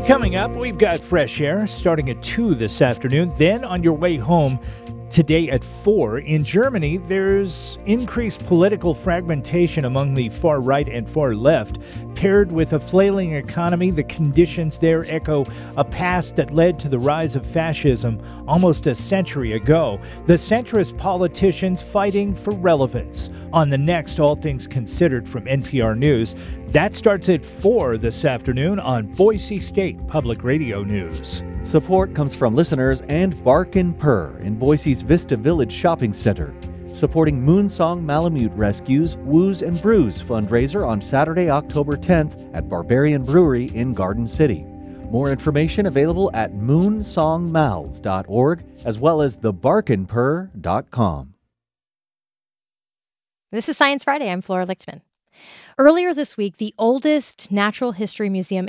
Coming up, we've got Fresh Air starting at 2 this afternoon. Then on your way home today at 4. In Germany, there's increased political fragmentation among the far right and far left. Paired with a flailing economy, the conditions there echo a past that led to the rise of fascism almost a century ago. The centrist politicians fighting for relevance. On the next All Things Considered from NPR News, that starts at 4 this afternoon on Boise State Public Radio News. Support comes from listeners and Bark and Purr in Boise's Vista Village Shopping Center. Supporting Moonsong Malamute Rescue's Wooze and Brews fundraiser on Saturday, October 10th at Barbarian Brewery in Garden City. More information available at moonsongmals.org as well as thebarkandpurr.com. This is Science Friday. I'm Flora Lichtman. Earlier this week, the oldest natural history museum